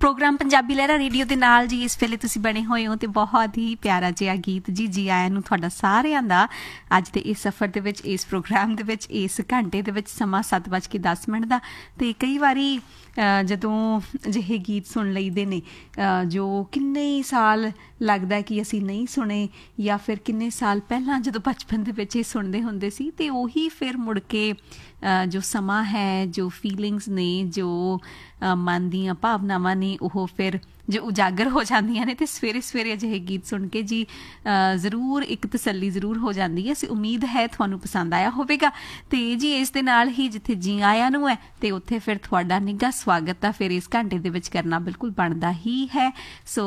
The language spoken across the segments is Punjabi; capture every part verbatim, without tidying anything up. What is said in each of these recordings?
प्रोग्राम पंजाबी लहरा रेडियो के नाल जी इस वेले तुसीं बने होए हो तो बहुत ही प्यारा जिहा गीत जी जी आया नूं तुहाडा सारिआं दा अज दे इस सफ़र दे विच इस प्रोग्राम दे विच इस घंटे दे विच समा सत्त बज के दस मिनट दा ते कई वारी जदों अजिहे गीत सुन लईदे ने जो किन्ने साल लगदा है कि असीं नहीं सुने या फिर किन्ने साल पहलां जदों बचपन दे विच सुनदे हुंदे सी ते उही फिर मुड़ के जो समा है जो फीलिंग्स ने जो मन दीआं भावनावां ने ਉਹ ਫਿਰ जो उजागर हो जांदियां ने ते सवेरे सवेरे अजिहे गीत सुन के जी जरूर एक तसल्ली जरूर हो जाती है। उम्मीद है तुहानूं पसंद आया होवेगा ते जी इस दे नाल ही जिथे जी आया नूं है ते उत्थे फिर तुहाडा निੱਘਾ स्वागत आ फिर इस घंटे दे विच करना बिल्कुल बनदा ही है। सो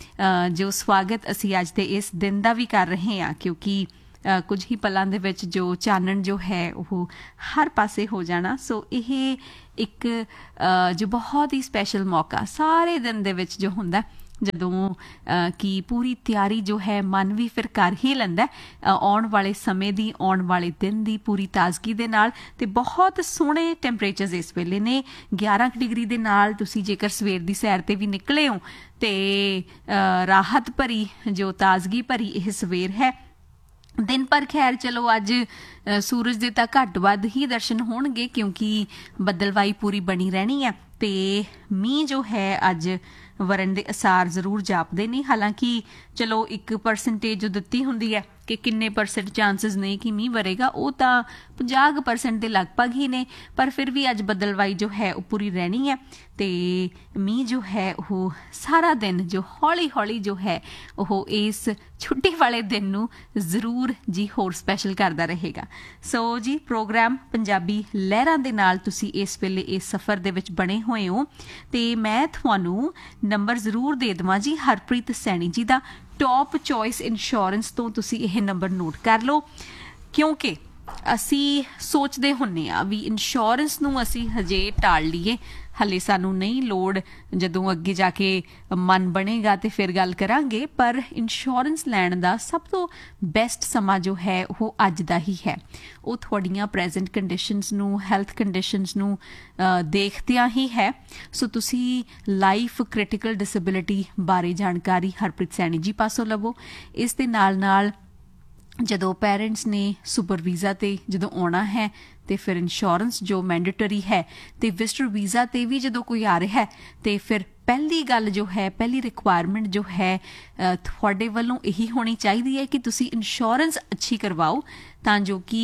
जो स्वागत असीं अज दे इस दिन दा भी कर रहे हैं क्योंकि Uh, कुछ ही पलों दे विच जो चानण जो है वो हर पासे हो जाना। सो यह एक uh, जो बहुत ही स्पैशल मौका सारे दिन दे विच जो हुंदा जदों uh, कि पूरी तैयारी जो है मन भी फिर कर ही लैंदा आउण वाले समय दी आउण वाले दिन दी पूरी ताजगी दे नाल ते बहुत सोहणे टैंपरेचर्स इस वेले ने ग्यारह डिग्री दे नाल तुसीं जेकर सवेर दी सैर ते भी निकले हो ते uh, राहत भरी जो ताजगी भरी यह सवेर है। दिन पर खैर चलो अज सूरज दे तां घट वध ही दर्शन होणगे क्योंकि बदलवाई पूरी बनी रहनी है ते मींह जो है अज वरण दे असार जरूर जापदे ने। हालांकि चलो एक परसेंटेज जो दित्ती हुंदी है कि किन्ने परसेंट चांसिस ने कि मींह वरेगा वो तो पचास परसेंट के लगभग ही ने पर फिर भी अज बदलवाई जो है वो पूरी रहनी है ते मींह जो है वो सारा दिन जो हौली हौली जो है वो इस छुट्टी वाले दिन नूं जरूर जी होर स्पैशल करदा रहेगा। सो जी प्रोग्राम पंजाबी लहरां दे नाल तुसीं इस वेले इस सफ़र दे विच बने होए हो ते मैं तुहानूं नंबर जरूर दे देवां जी हरप्रीत सैनी जी दा टॉप चॉइस इंश्योरेंस तो तुसी यह नंबर नोट कर लो क्योंकि असी सोचते हुन्ने आ भी इंश्योरेंस नूं असी हजे टाल लीए हले सानू नहीं लोड़ जदों अगे जाके मन बनेगा तो फिर गल करांगे पर इंश्योरेंस लैण दा सब तो बेस्ट समा जो है वो अज दा ही है। वो थोड़ियां प्रेजेंट कंडीशनस नूं हैल्थ कंडीशनस नूं देखदियां ही है। सो तुसी लाइफ क्रिटिकल डिसेबिलिटी बारे जानकारी हरप्रीत सैनी जी पासों लवो। इस दे नाल नाल जदों पेरेंट्स ने सुपर वीज़ा ते जदों आउणा है तो फिर इंश्योरेंस जो मैंडेटरी है तो विजिटर वीज़ा ते भी जदों कोई आ रहा है तो फिर पहली गल जो है पहली रिक्वायरमेंट जो है तुहाडे वल्लों यही होनी चाहिए है कि तुसी इंश्योरेंस अच्छी करवाओ तां जो कि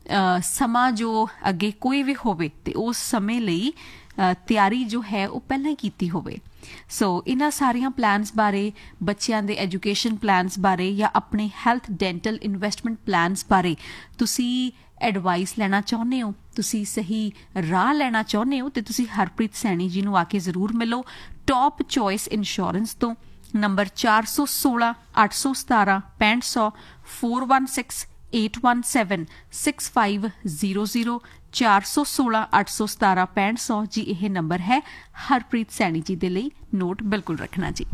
समा जो अगे कोई भी होवे ते उस समय लई तैयारी जो है वो पहले कीती होवे। सो इन्हां सारियां प्लान्स बारे बच्चों के एजुकेशन प्लान्स बारे या अपने हैल्थ डेंटल इन्वेस्टमेंट प्लान्स बारे तुसी एडवाइस लेना चाहुंदे हो तुसी सही राह लेना चाहुंदे हो तो तुसी हरप्रीत सैनी जी नूं आके जरूर मिलो टॉप चॉइस इंश्योरेंस तो नंबर चार सौ सोलह अठ सौ सतारा पैंठ सौ four one six eight one seven six five zero zero चार सौ सोलह अठ सौ सतारा पैंठ सौ जी यह नंबर है हरप्रीत सैनी जी दे लई नोट बिल्कुल रखना जी।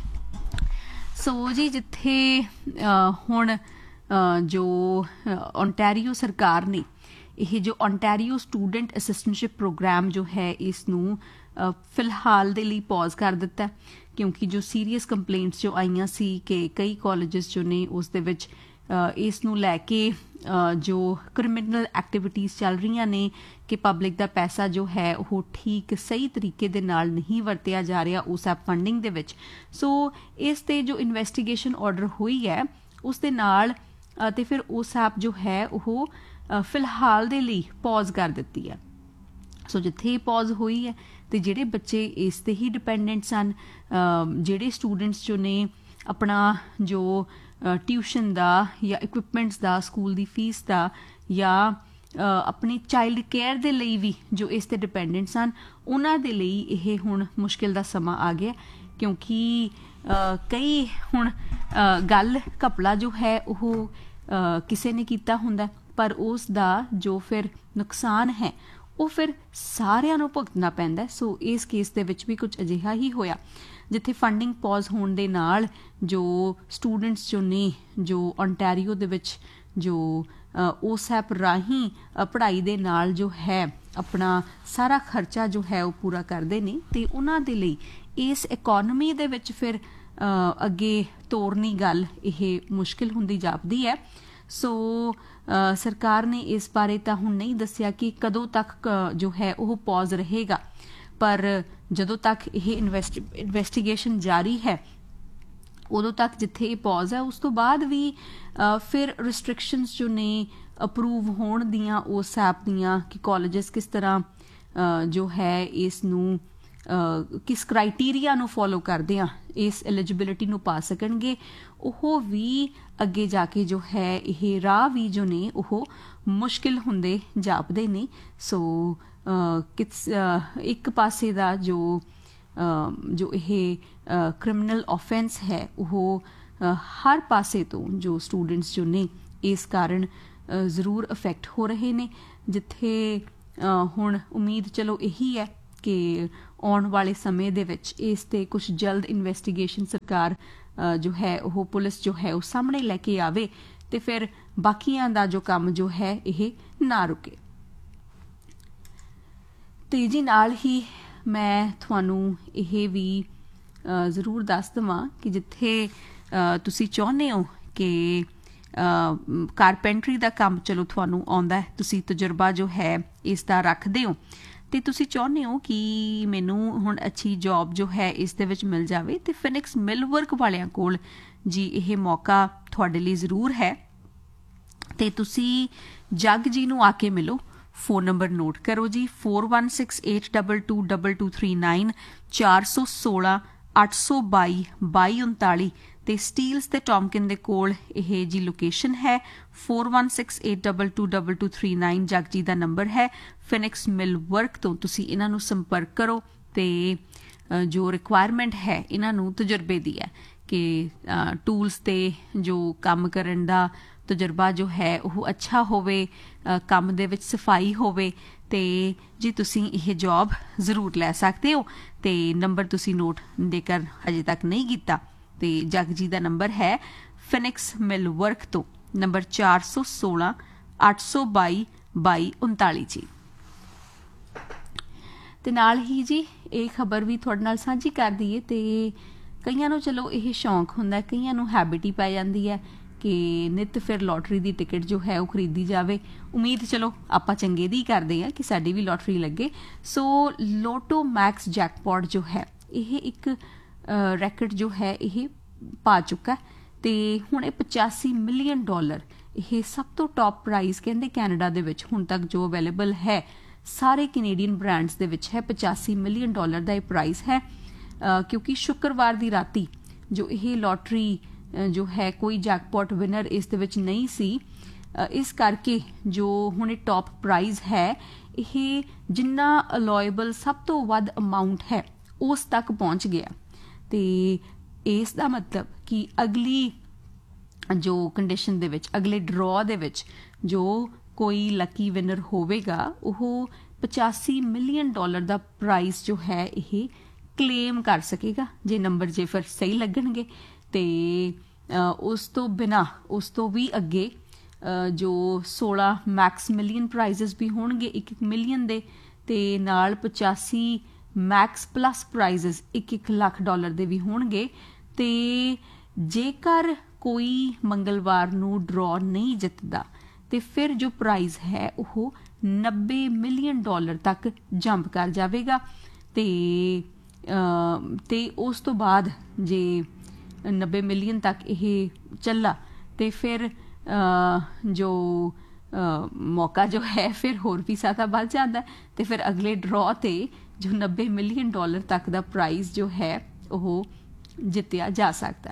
सो जी जिथे हुण जो ओंटारियो सरकार ने यह जो ओंटारियो स्टूडेंट असिस्टेंटशिप प्रोग्राम जो है इसनूं फिलहाल दे लई पॉज कर दिता क्योंकि जो सीरीयस कंप्लेंट्स जो आईयां सी कि कई कॉलेजेस जो ने उस दे विच इस नूं लैके जो क्रिमिनल एक्टिविटीज़ चल रही ने कि पब्लिक का पैसा जो है वो ठीक सही तरीके दे नाल नहीं वरतिया जा रहा उस ऐप फंडिंग दे विच। सो इस ते जो इन्वेस्टिगेशन ऑर्डर हुई है उस दे नाल ते फिर उस ऐप जो है वो फिलहाल दे लई पॉज कर दित्ती है। सो जिथे पॉज हुई है तो जिहड़े बच्चे इस ते ही डिपेंडेंट सन जिहड़े स्टूडेंट्स जो ने अपना जो ट्यूशन दा या इक्विपमेंट्स दा स्कूल दी फीस दा या अपनी चाइल्ड केयर दे लई भी जो इस ते डिपेंडेंट सन उन्हां दे लई यह हुण मुश्किल दा समा आ गया क्योंकि कई हुण गल घपला जो है वो किसी ने कीता हुंदा पर उस दा जो फिर नुकसान है वो फिर सारिਆਂ ਨੂੰ ਭੁਗਤਣਾ ਪੈਂਦਾ। सो इस केस ਦੇ ਵਿੱਚ भी कुछ ਅਜਿਹਾ ही होया जिथे फंडिंग पॉज होने ਦੇ ਨਾਲ जो स्टूडेंट्स जो ने जो ओंटारियो ਦੇ ਵਿੱਚ जो ਉਸ ਐਪ ਰਾਹੀਂ ਪੜ੍ਹਾਈ ਦੇ ਨਾਲ ਜੋ ਹੈ ਆਪਣਾ ਸਾਰਾ ਖਰਚਾ ਜੋ ਹੈ ਉਹ ਪੂਰਾ ਕਰਦੇ ਨੇ ਤੇ ਉਹਨਾਂ ਦੇ ਲਈ ਇਸ ਇਕੋਨਮੀ ਦੇ ਵਿੱਚ ਫਿਰ ਅੱਗੇ ਤੋਰਨੀ ਗੱਲ ਇਹ ਮੁਸ਼ਕਿਲ ਹੁੰਦੀ ਜਾਪਦੀ ਹੈ। ਸੋ ਸਰਕਾਰ ਨੇ ਇਸ ਬਾਰੇ ਤਾਂ ਹੁਣ ਨਹੀਂ ਦੱਸਿਆ ਕਿ ਕਦੋਂ ਤੱਕ ਜੋ ਹੈ ਉਹ ਪੌਜ਼ ਰਹੇਗਾ, ਪਰ ਜਦੋਂ ਤੱਕ ਇਹ ਇਨਵੈਸਟ ਇਨਵੈਸਟੀਗੇਸ਼ਨ ਜਾਰੀ ਹੈ ਉਦੋਂ ਤੱਕ ਜਿੱਥੇ ਇਹ ਪੌਜ਼ ਹੈ ਉਸ ਤੋਂ ਬਾਅਦ ਵੀ ਫਿਰ ਰਿਸਟ੍ਰਿਕਸ਼ਨਸ ਜੋ ਨੇ ਅਪਰੂਵ ਹੋਣ ਦੀਆਂ ਉਸ ਐਪ ਦੀਆਂ ਕਿ ਕਾਲਜਸ ਕਿਸ ਤਰ੍ਹਾਂ ਜੋ ਹੈ ਇਸ ਨੂੰ ਕਿਸ ਕ੍ਰਾਈਟੀਰੀਆ ਨੂੰ ਫੋਲੋ ਕਰਦੇ ਆ ਇਸ ਐਲੀਜੀਬਿਲਿਟੀ ਨੂੰ ਪਾ ਸਕਣਗੇ, ਉਹ ਵੀ ਅੱਗੇ ਜਾ ਕੇ ਜੋ ਹੈ ਇਹ ਰਾਹ ਵੀ ਜੋ ਨੇ ਉਹ ਮੁਸ਼ਕਿਲ ਹੁੰਦੇ ਜਾਪਦੇ ਨੇ। ਸੋ ਕਿਸ ਇੱਕ ਪਾਸੇ ਦਾ ਜੋ ਜੋ ਇਹ ਕ੍ਰਿਮੀਨਲ ਆਫੈਂਸ ਹੈ ਉਹ ਹਰ ਪਾਸੇ ਤੋਂ ਜੋ ਸਟੂਡੈਂਟਸ ਜੋ ਨੇ ਇਸ ਕਾਰਨ ਜ਼ਰੂਰ ਅਫੈਕਟ ਹੋ ਰਹੇ ਨੇ, ਜਿੱਥੇ ਹੁਣ ਉਮੀਦ ਚਲੋ ਇਹੀ ਹੈ ਕਿ ਆਉਣ ਵਾਲੇ ਸਮੇਂ ਦੇ ਵਿੱਚ ਇਸ 'ਤੇ ਕੁਛ ਜਲਦ ਇਨਵੈਸਟੀਗੇਸ਼ਨ ਸਰਕਾਰ ਜੋ ਹੈ ਉਹ ਪੁਲਿਸ ਜੋ ਹੈ ਉਹ ਸਾਹਮਣੇ ਲੈ ਕੇ ਆਵੇ ਤੇ ਫਿਰ ਬਾਕੀਆਂ ਦਾ ਜੋ ਕੰਮ ਜੋ ਹੈ ਇਹ ਨਾ ਰੁਕੇ। ਤੇਜ਼ੀ ਨਾਲ ਹੀ ਮੈਂ ਤੁਹਾਨੂੰ ਇਹ ਵੀ ਜ਼ਰੂਰ ਦੱਸ ਦੇਵਾਂ ਕਿ ਜਿੱਥੇ ਤੁਸੀਂ ਚਾਹੁੰਦੇ ਹੋ ਕਿ ਕਾਰਪੈਂਟਰੀ ਦਾ ਕੰਮ ਚਲੋ ਤੁਹਾਨੂੰ ਆਉਂਦਾ, ਤੁਸੀਂ ਤਜਰਬਾ ਜੋ ਹੈ ਇਸ ਦਾ ਰੱਖਦੇ ਹੋ ਤੇ ਤੁਸੀਂ ਚਾਹੁੰਦੇ ਹੋ ਕਿ ਮੈਨੂੰ ਹੁਣ ਅੱਛੀ ਜੌਬ ਜੋ ਹੈ ਇਸ ਦੇ ਵਿੱਚ ਮਿਲ ਜਾਵੇ, ਤੇ ਫਿਨਿਕਸ ਮਿਲ ਵਰਕ ਵਾਲਿਆਂ ਕੋਲ ਜੀ ਇਹ ਮੌਕਾ ਤੁਹਾਡੇ ਲਈ ਜ਼ਰੂਰ ਹੈ ਤੇ ਤੁਸੀਂ ਜੱਗ ਜੀ ਨੂੰ ਆ ਕੇ ਮਿਲੋ। ਫੋਨ ਨੰਬਰ ਨੋਟ ਕਰੋ ਜੀ, four one six eight to to to to three nine चार सौ सोलह अठ सौ बाई बाई उनताली ਤੇ ਸਟੀਲਸ ਤੇ ਟੌਮਕਿਨ ਦੇ ਕੋਲ ਇਹ ਜੀ ਲੋਕੇਸ਼ਨ ਹੈ। Four one six eight to to to to three nine ਜਗਜੀ the number ਹੈ। ਫਿਨਿਕਸ ਮਿਲ ਵਰਕ ਤੋਂ ਤੁਸੀਂ ਇਹਨਾਂ ਨੂੰ ਸੰਪਰਕ ਕਰੋ ਤੇ ਜੋ ਰਿਕੁਆਇਰਮੈਂਟ ਹੈ ਇਹਨਾਂ ਨੂੰ ਤਜਰਬੇ ਦੀ ਹੈ ਕਿ ਟੂਲਸ ਤੇ ਜੋ ਕੰਮ ਕਰਨ ਦਾ ਤਜਰਬਾ ਜੋ ਹੈ ਉਹ ਅੱਛਾ ਹੋਵੇ, ਕੰਮ ਦੇ ਵਿੱਚ ਸਫਾਈ ਹੋਵੇ ਤੇ ਜੀ ਤੁਸੀਂ ਇਹ ਜੌਬ ਜ਼ਰੂਰ ਲੈ ਸਕਦੇ ਹੋ। ਤੇ ਨੰਬਰ ਤੁਸੀਂ ਨੋਟ ਜੇਕਰ ਅਜੇ ਤੱਕ ਨਹੀਂ ਕੀਤਾ ਤੇ ਜਗਜੀ ਦਾ ਨੰਬਰ ਹੈ ਫਿਨਿਕਸ ਮਿਲ ਵਰਕ ਤੋਂ ਨੰਬਰ ਚਾਰ ਸੌ ਸੋਲਾਂ ਅੱਠ ਸੌ ਬਾਈ ਬਾਈ ਉਨਤਾਲੀ ਜੀ। ਤੇ ਨਾਲ ਹੀ ਜੀ ਇਹ ਖਬਰ ਵੀ ਤੁਹਾਡੇ ਨਾਲ ਸਾਂਝੀ ਕਰ ਦਈਏ ਤੇ ਕਈਆਂ ਨੂੰ ਚਲੋ ਇਹ ਸ਼ੌਂਕ ਹੁੰਦਾ, ਕਈਆਂ ਨੂੰ ਹੈਬਿਟ ਹੀ ਪੈ ਜਾਂਦੀ ਹੈ ਕਿ ਨਿੱਤ ਫਿਰ ਲੋਟਰੀ ਦੀ ਟਿਕਟ ਜੋ ਹੈ ਉਹ ਖਰੀਦੀ ਜਾਵੇ। ਉਮੀਦ ਚਲੋ ਆਪਾਂ ਚੰਗੇ ਦੀ ਕਰਦੇ ਹਾਂ ਕਿ ਸਾਡੀ ਵੀ ਲੋਟਰੀ ਲੱਗੇ। ਸੋ ਲੋਟੋ ਮੈਕਸ ਜੈਕਪੌਟ ਜੋ ਹੈ ਇਹ ਇੱਕ ਰੈਕਟ ਜੋ ਹੈ ਇਹ ਪਾ ਚੁੱਕਾ ਤੇ ਹੁਣ ਇਹ ਪਚਾਸੀ ਮਿਲੀਅਨ ਡਾਲਰ ਇਹ ਸਭ ਤੋਂ ਟੌਪ ਪ੍ਰਾਈਜ਼ ਕਹਿੰਦੇ ਕੈਨੇਡਾ ਦੇ ਵਿੱਚ ਹੁਣ ਤੱਕ ਜੋ ਅਵੇਲੇਬਲ ਹੈ ਸਾਰੇ ਕੈਨੇਡੀਅਨ ਬ੍ਰਾਂਡਸ ਦੇ ਵਿੱਚ ਹੈ। ਪਚਾਸੀ ਮਿਲੀਅਨ ਡਾਲਰ ਦਾ ਇਹ ਪ੍ਰਾਈਜ਼ ਹੈ ਕਿਉਂਕਿ ਸ਼ੁੱਕਰਵਾਰ ਦੀ ਰਾਤੀ ਜੋ ਇਹ ਲੋਟਰੀ ਜੋ ਹੈ ਕੋਈ ਜੈਕਪੌਟ ਵਿਨਰ ਇਸ ਦੇ ਵਿੱਚ ਨਹੀਂ ਸੀ, ਇਸ ਕਰਕੇ ਜੋ ਹੁਣ ਇਹ ਟੌਪ ਪ੍ਰਾਈਜ਼ ਹੈ ਇਹ ਜਿੰਨਾ ਅਲੋਏਬਲ ਸਭ ਤੋਂ ਵੱਧ ਅਮਾਊਂਟ ਹੈ ਉਸ ਤੱਕ ਪਹੁੰਚ ਗਿਆ। ਤੇ ਇਸ ਦਾ ਮਤਲਬ ਕਿ ਅਗਲੀ ਜੋ ਕੰਡੀਸ਼ਨ ਦੇ ਵਿੱਚ ਅਗਲੇ ਡਰਾਅ ਦੇ ਵਿੱਚ ਜੋ ਕੋਈ ਲੱਕੀ ਵਿਨਰ ਹੋਵੇਗਾ ਉਹ ਪਚਾਸੀ ਮਿਲੀਅਨ ਡਾਲਰ ਦਾ ਪ੍ਰਾਈਜ਼ ਜੋ ਹੈ ਇਹ ਕਲੇਮ ਕਰ ਸਕੇਗਾ ਜੇ ਨੰਬਰ ਜੇ ਫਿਰ ਸਹੀ ਲੱਗਣਗੇ। ਤੇ ਉਸ ਤੋਂ ਬਿਨਾਂ ਉਸ ਤੋਂ ਵੀ ਅੱਗੇ ਜੋ ਸੋਲਾਂ ਮੈਕਸ ਮਿਲੀਅਨ ਪ੍ਰਾਈਜ਼ਸ ਵੀ ਹੋਣਗੇ ਇੱਕ ਇੱਕ ਮਿਲੀਅਨ ਦੇ, ਤੇ ਨਾਲ ਪਚਾਸੀ ਮੈਕਸ ਪਲੱਸ ਪ੍ਰਾਈਜ਼ਸ ਇੱਕ ਇੱਕ ਲੱਖ ਡਾਲਰ ਦੇ ਵੀ ਹੋਣਗੇ। ਤੇ ਜੇਕਰ ਕੋਈ ਮੰਗਲਵਾਰ ਨੂੰ ਡਰਾਅ ਨਹੀਂ ਜਿੱਤਦਾ ਤੇ ਫਿਰ ਜੋ ਪ੍ਰਾਈਜ਼ ਹੈ ਉਹ ਨੱਬੇ ਮਿਲੀਅਨ ਡਾਲਰ ਤੱਕ ਜੰਪ ਕਰ ਜਾਵੇਗਾ। ਤੇ ਤੇ ਉਸ ਤੋਂ ਬਾਅਦ ਜੇ ਨੱਬੇ ਮਿਲੀਅਨ ਤੱਕ ਇਹ ਚੱਲਾ ਤੇ ਫਿਰ ਜੋ ਮੌਕਾ ਜੋ ਹੈ ਫਿਰ ਹੋਰ ਵੀ ਜ਼ਿਆਦਾ ਵੱਧ ਜਾਂਦਾ ਤੇ ਫਿਰ ਅਗਲੇ ਡਰਾਅ ਤੇ ਜੋ ਨੱਬੇ ਮਿਲੀਅਨ ਡਾਲਰ ਤੱਕ ਦਾ ਪ੍ਰਾਈਜ਼ ਜੋ ਹੈ ਉਹ ਜਿੱਤਿਆ ਜਾ ਸਕਦਾ।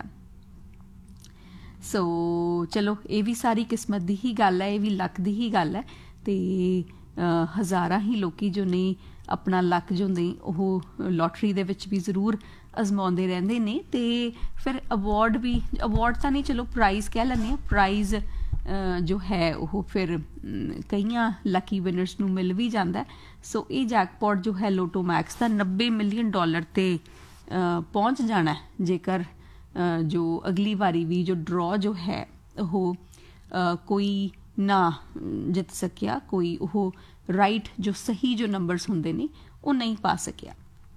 ਸੋ ਚਲੋ ਇਹ ਵੀ ਸਾਰੀ ਕਿਸਮਤ ਦੀ ਹੀ ਗੱਲ ਹੈ, ਇਹ ਵੀ ਲੱਕ ਦੀ ਹੀ ਗੱਲ ਹੈ ਤੇ ਹਜ਼ਾਰਾਂ ਹੀ ਲੋਕੀ ਜੋ ਨੇ ਆਪਣਾ ਲੱਕ ਜੋ ਨੇ ਉਹ ਲੋਟਰੀ ਦੇ ਵਿੱਚ ਵੀ ਜ਼ਰੂਰ ਅਜ਼ਮਾਉਂਦੇ ਰਹਿੰਦੇ ਨੇ। ਤੇ ਫਿਰ ਅਵਾਰਡ ਵੀ ਅਵਾਰਡ ਤਾਂ ਨਹੀਂ ਚਲੋ ਪ੍ਰਾਈਜ਼ ਕਹਿ ਲੈਂਦੇ ਹਾਂ, ਪ੍ਰਾਈਜ਼ ਜੋ ਹੈ ਉਹ ਫਿਰ ਕਈਆਂ ਲੱਕੀ ਵਿਨਰਸ ਨੂੰ ਮਿਲ ਵੀ ਜਾਂਦਾ। ਸੋ ਇਹ ਜੈਕਪੌਟ ਜੋ ਹੈ ਲੋਟੋ ਮੈਕਸ ਦਾ ਨੱਬੇ ਮਿਲੀਅਨ ਡਾਲਰ ਤੇ ਪਹੁੰਚ ਜਾਣਾ ਜੇਕਰ ਜੋ ਅਗਲੀ ਵਾਰੀ ਵੀ ਜੋ ਡਰਾਅ ਜੋ ਹੈ ਉਹ ਕੋਈ ਨਾ ਜਿੱਤ ਸਕਿਆ, ਕੋਈ ਉਹ ਰਾਈਟ ਜੋ ਸਹੀ ਜੋ ਨੰਬਰਸ ਹੁੰਦੇ ਨੇ ਉਹ ਨਹੀਂ ਪਾ ਸਕਿਆ।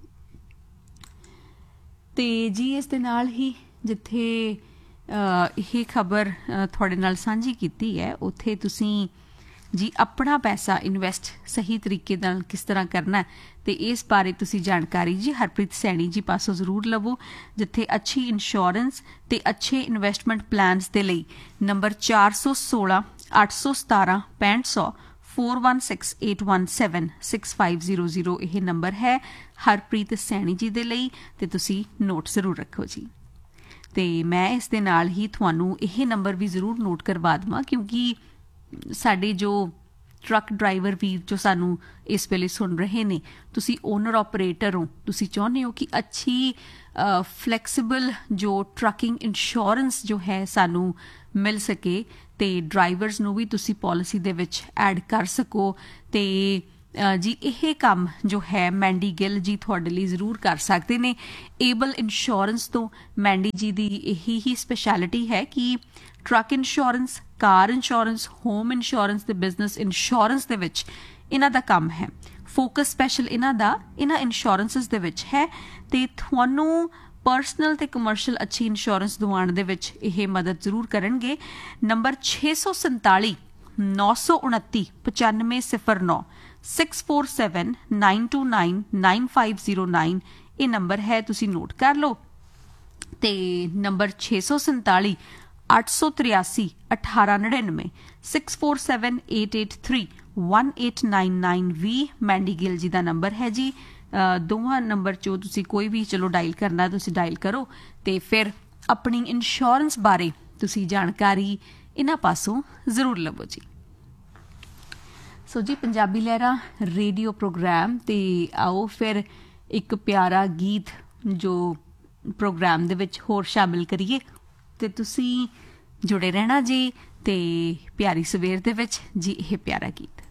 ਤੇ ਜੀ ਇਸ ਦੇ ਨਾਲ ਹੀ ਜਿੱਥੇ ਇਹ ਖਬਰ ਤੁਹਾਡੇ ਨਾਲ ਸਾਂਝੀ ਕੀਤੀ ਹੈ, ਉੱਥੇ ਤੁਸੀਂ ਜੀ ਆਪਣਾ ਪੈਸਾ ਇਨਵੈਸਟ ਸਹੀ ਤਰੀਕੇ ਨਾਲ ਕਿਸ ਤਰ੍ਹਾਂ ਕਰਨਾ ਤੇ ਇਸ ਬਾਰੇ ਤੁਸੀਂ ਜਾਣਕਾਰੀ ਜੀ ਹਰਪ੍ਰੀਤ ਸੈਣੀ ਜੀ ਪਾਸੋਂ ਜ਼ਰੂਰ ਲਵੋ, ਜਿੱਥੇ ਅੱਛੀ ਇੰਸ਼ੋਰੈਂਸ ਤੇ ਅੱਛੇ ਇਨਵੈਸਟਮੈਂਟ ਪਲਾਨਸ ਦੇ ਲਈ ਨੰਬਰ ਚਾਰ ਸੌ ਸੋਲਾਂ ਅੱਠ ਸੌ ਸਤਾਰਾਂ ਪੈਂਹਠ ਸੌ four one six eight one seven six five zero zero यह नंबर है हरप्रीत सैनी जी दे लई, ते तुसी नोट जरूर रखो जी। ते मैं इस दे नाल ही तुहानू यह नंबर भी जरूर नोट करवा देवां, क्योंकि साडे जो ट्रक ड्राइवर वीर जो सानू इस वेले सुन रहे ने, तुसी ओनर ऑपरेटर हो, तुसी चाहुंदे हो कि अच्छी फ्लैक्सीबल जो ट्रकिंग इंश्योरेंस जो है सानू मिल सके ਤੇ ਡਰਾਈਵਰਸ ਨੂੰ ਵੀ ਤੁਸੀਂ ਪਾਲਿਸੀ ਦੇ ਵਿੱਚ ਐਡ ਕਰ ਸਕੋ। ਤੇ ਜੀ ਇਹ ਕੰਮ ਜੋ ਹੈ ਮੈਂਡੀ ਗਿੱਲ ਜੀ ਤੁਹਾਡੇ ਲਈ ਜ਼ਰੂਰ ਕਰ ਸਕਦੇ ਨੇ। ਏਬਲ ਇੰਸ਼ੋਰੈਂਸ ਤੋਂ ਮੈਂਡੀ ਜੀ ਦੀ ਇਹੀ ਹੀ ਸਪੈਸ਼ਲਿਟੀ ਹੈ ਕਿ ਟਰੱਕ ਇੰਸ਼ੋਰੈਂਸ, ਕਾਰ ਇੰਸ਼ੋਰੈਂਸ, ਹੋਮ ਇੰਸ਼ੋਰੈਂਸ ਤੇ ਬਿਜ਼ਨਸ ਇੰਸ਼ੋਰੈਂਸ ਦੇ ਵਿੱਚ ਇਹਨਾਂ ਦਾ ਕੰਮ ਹੈ। ਫੋਕਸ ਸਪੈਸ਼ਲ ਇਹਨਾਂ ਦਾ ਇਹਨਾਂ ਇੰਸ਼ੋਰੈਂਸਿਸ ਦੇ ਵਿੱਚ ਹੈ ਤੇ ਤੁਹਾਨੂੰ ਪਰਸਨਲ ਤੇ ਕਮਰਸ਼ੀਅਲ ਅੱਛੀ ਇੰਸ਼ੋਰੈਂਸ ਦਿਵਾਉਣ ਦੇ ਵਿੱਚ ਇਹ ਮਦਦ ਜ਼ਰੂਰ ਕਰਨਗੇ। ਨੰਬਰ ਛੇ ਸੌ ਸੰਤਾਲੀ ਨੌ ਸੌ ਉਨੱਤੀ ਪਚਾਨਵੇਂ ਸਿਫਰ ਨੌ six four seven nine to nine nine five zero nine ਇਹ ਨੰਬਰ ਹੈ, ਤੁਸੀਂ ਨੋਟ ਕਰ ਲਓ। ਤੇ ਨੰਬਰ ਛੇ ਸੌ ਸੰਤਾਲੀ ਅੱਠ ਸੌ ਤਰਿਆਸੀ ਅਠਾਰਾਂ ਨੜਿਨਵੇਂ six four seven eight eight three one eight nine nine ਵੀ ਮੈਂਡੀ ਗਿੱਲ ਜੀ ਦਾ ਨੰਬਰ ਹੈ ਜੀ। ਦੋਵਾਂ ਨੰਬਰ 'ਚੋਂ ਤੁਸੀਂ ਕੋਈ ਵੀ ਚਲੋ ਡਾਇਲ ਕਰਨਾ ਤੁਸੀਂ ਡਾਇਲ ਕਰੋ ਤੇ ਫਿਰ ਆਪਣੀ ਇੰਸ਼ੋਰੈਂਸ ਬਾਰੇ ਤੁਸੀਂ ਜਾਣਕਾਰੀ ਇਹਨਾਂ ਪਾਸੋਂ ਜ਼ਰੂਰ ਲਵੋ ਜੀ। ਸੋ ਜੀ ਪੰਜਾਬੀ ਲਹਿਰਾਂ ਰੇਡੀਓ ਪ੍ਰੋਗਰਾਮ ਤੇ ਆਓ ਫਿਰ ਇੱਕ ਪਿਆਰਾ ਗੀਤ ਜੋ ਪ੍ਰੋਗਰਾਮ ਦੇ ਵਿੱਚ ਹੋਰ ਸ਼ਾਮਿਲ ਕਰੀਏ ਤੇ ਤੁਸੀਂ ਜੁੜੇ ਰਹਿਣਾ ਜੀ। ਤੇ ਪਿਆਰੀ ਸਵੇਰ ਦੇ ਵਿੱਚ ਜੀ ਇਹ ਪਿਆਰਾ ਗੀਤ।